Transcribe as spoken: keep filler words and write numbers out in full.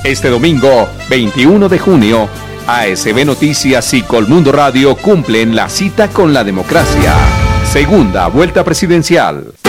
Este domingo, veintiuno de junio, A S B Noticias y Colmundo Radio cumplen la cita con la democracia. Segunda vuelta presidencial.